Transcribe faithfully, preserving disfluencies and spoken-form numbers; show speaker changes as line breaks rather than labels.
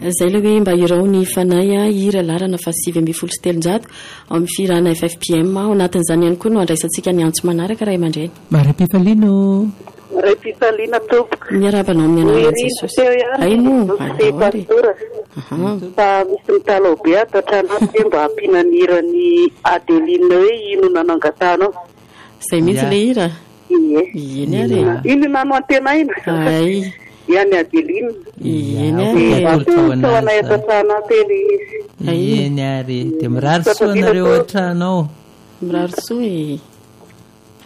Zay le hoe mba irao ny fanay a hira larana fa sivy amby folo sy telonjato ao amin'ny firana F F P M ao anatin'izany ihany koa no andraisantsika ny antso manaraka Ray aman-dreny.
Maray Pifalino.
Maray Pifalina tompoko.
Miarabanao amin'ny anaran'i Jesosy. Aino ary.
Fa misy mitalo be ato atranaty mba hampinanirany Adeline hoe ino nanangatanao.
Zay mihitsy le hira.
Ie.
Iny ary.
Ino nano antena ina.
Ay.
Yani Adeline.
Iny ary.
Tawana eto sana tele.
Iny ary. Dia mirary soa nareo ohatranao.
Mirary soa e.